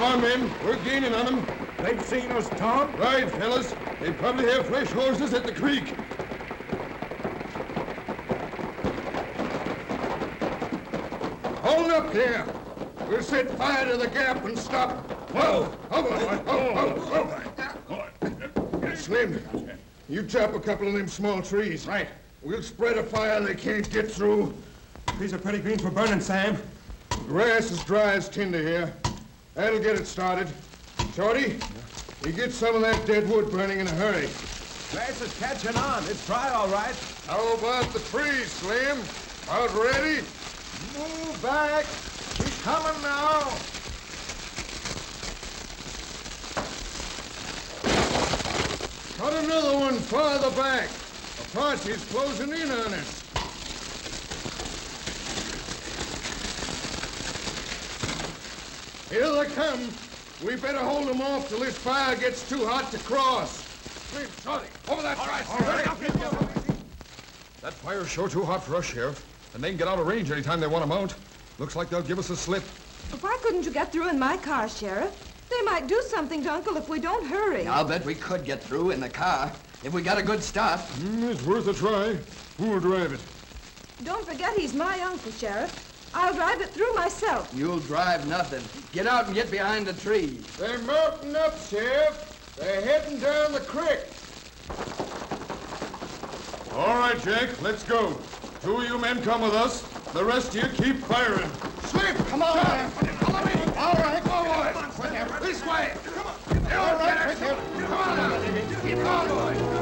on, men. We're gaining on them. They've seen us, Tom? Right, fellas. They probably have fresh horses at the creek. Hold up there. We'll set fire to the gap and stop. Whoa! Slim, you chop a couple of them small trees. Right. We'll spread a fire they can't get through. These are pretty green for burning, Sam. Grass is dry as tinder here. That'll get it started. Shorty, you get some of that dead wood burning in a hurry. Grass is catching on. It's dry, all right. How about the trees, Slim? About ready? Move back. He's coming now. Cut another one farther back. Apache's closing in on us. Here they come. We better hold them off till this fire gets too hot to cross. Slim, Shorty, over that side. All right. That fire's sure too hot for us, Sheriff. And they can get out of range anytime they want to mount. Looks like they'll give us a slip. Why couldn't you get through in my car, Sheriff? They might do something to Uncle if we don't hurry. I'll bet we could get through in the car if we got a good start. It's worth a try. Who'll drive it? Don't forget he's my uncle, Sheriff. I'll drive it through myself. You'll drive nothing. Get out and get behind the trees. They're mounting up, Sheriff. They're heading down the creek. All right, Jack, let's go. Two of you men come with us. The rest of you keep firing. Slip! Come on! Follow me! All right, go, boy. This way. Come on. All right, come on now. Keep on, boy.